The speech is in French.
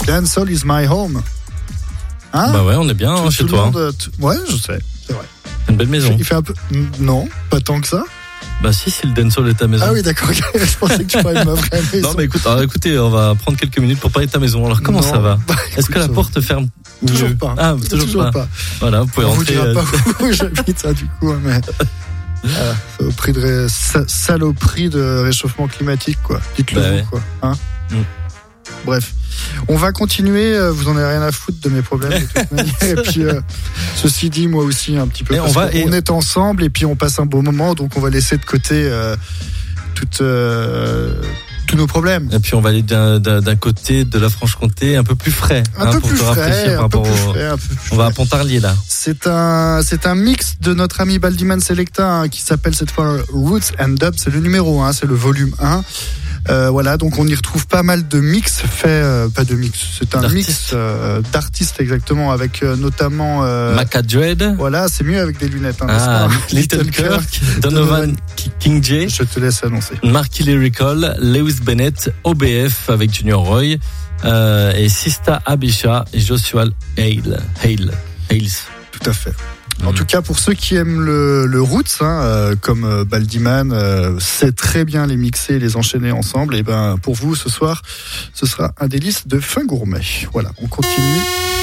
Dancehall is my home. Hein? Bah ouais, on est bien chez toi. Ouais, je sais, c'est vrai. C'est une belle maison. Il fait un peu. Non, pas tant que ça. Bah si le dancehall est ta maison. Ah oui, d'accord. Je pensais que tu parlais de ma vraie maison. Non, mais écoutez, on va prendre quelques minutes pour parler de ta maison. Alors comment ça va? Est-ce que la porte ferme toujours pas. Ah, toujours pas. Voilà, vous pouvez rentrer. On vous dira pas où j'habite, ça, du coup, mais. Au prix de saloperie de réchauffement climatique, quoi. Dites-le vous, quoi. Hein? Bref, on va continuer. Vous en avez rien à foutre de mes problèmes de toute manière. Et puis, ceci dit, moi aussi un petit peu. On est ensemble et puis on passe un beau moment, donc on va laisser de côté tous nos problèmes. Et puis on va aller d'un côté de la Franche-Comté un peu plus frais, pour te rafraîchir par rapport on va à Pontarlier là. C'est un mix de notre ami Baldiman Selecta qui s'appelle cette fois Roots and Dub. C'est le numéro 1, c'est le volume 1. Voilà, donc on y retrouve pas mal de mix faits, pas de mix, c'est un mix d'artistes exactement, avec notamment Maca Dread. Voilà, c'est mieux avec des lunettes. Hein, Little Kirk, Donovan King J. Je te laisse annoncer. Marky Lyrical, Lewis Bennett, OBF avec Junior Roy, et Sista Abisha et Joshua Hales. Tout à fait. En tout cas, pour ceux qui aiment le roots, comme Baldiman, sait très bien les mixer et les enchaîner ensemble, et ben pour vous ce soir, ce sera un délice de fin gourmet. Voilà, on continue.